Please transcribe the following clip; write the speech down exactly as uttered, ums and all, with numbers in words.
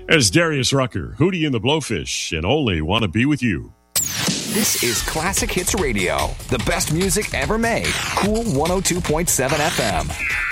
As Darius Rucker, Hootie and the Blowfish, and Only Want to Be With You. This is Classic Hits Radio, the best music ever made. Cool one oh two point seven F M.